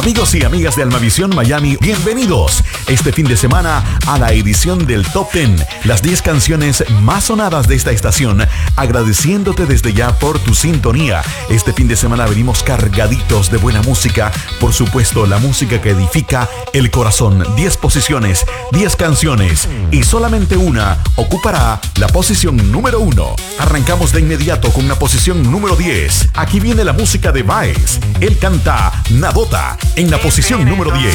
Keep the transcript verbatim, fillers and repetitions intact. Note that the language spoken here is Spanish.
Amigos y amigas de Almavisión Miami, bienvenidos este fin de semana a la edición del Top diez, las diez canciones más sonadas de esta estación, agradeciéndote desde ya por tu sintonía. Este fin de semana venimos cargaditos de buena música, por supuesto la música que edifica el corazón. diez posiciones, diez canciones y solamente una ocupará la posición número uno. Arrancamos de inmediato con una posición número diez. Aquí viene la música de Vice. Él canta Nadota en la posición número diez.